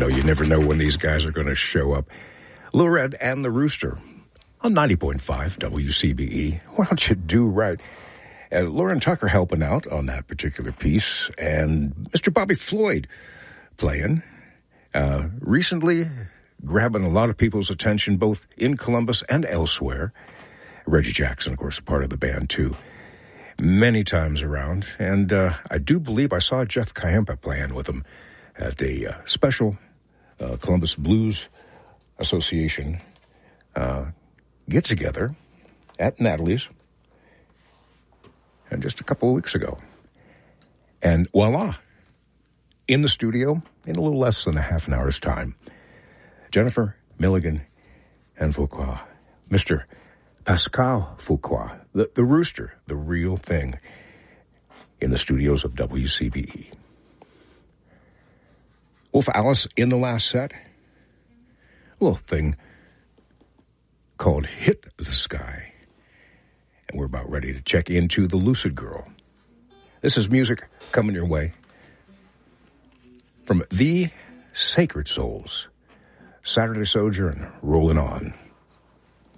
You never know when these guys are going to show up. Lil Red and the Rooster on 90.5 WCBE. Why don't you do right? Lauren Tucker helping out on that particular piece, and Mr. Bobby Floyd playing. Recently grabbing a lot of people's attention, both in Columbus and elsewhere. Reggie Jackson, of course, a part of the band, too. Many times around. And I do believe I saw Jeff Kayempa playing with him at a special Columbus Blues Association get-together at Natalie's just a couple of weeks ago. And voila, in the studio, in a little less than a half an hour's time, Jennifer Milligan and Fuqua, Mr. Pascal Fuqua, the Rooster, the real thing, in the studios of WCBE. Wolf Alice in the last set, a little thing called Hit the Sky. And we're about ready to check into the Lucid Girl. This is music coming your way from The Sacred Souls. Saturday Sojourn, rolling on.